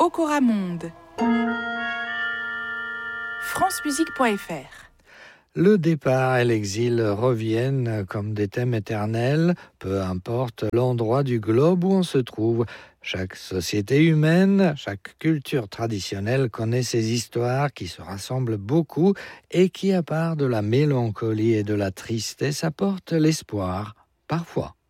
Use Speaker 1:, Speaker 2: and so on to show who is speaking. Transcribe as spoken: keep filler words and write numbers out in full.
Speaker 1: Okoramonde. francemusique point f r.
Speaker 2: Le départ et l'exil reviennent comme des thèmes éternels, peu importe l'endroit du globe où on se trouve. Chaque société humaine, chaque culture traditionnelle connaît ses histoires qui se rassemblent beaucoup et qui, à part de la mélancolie et de la tristesse, apportent l'espoir, parfois.